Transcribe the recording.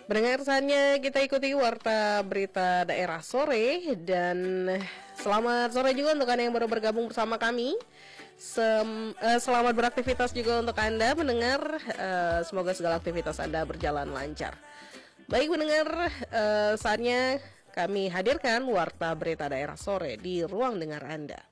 Pendengar saatnya kita ikuti warta berita daerah sore. Dan selamat sore juga untuk Anda yang baru bergabung bersama kami. Selamat beraktivitas juga untuk Anda mendengar. Semoga segala aktivitas Anda berjalan lancar. Baik pendengar, saatnya kami hadirkan warta berita daerah sore di ruang dengar Anda.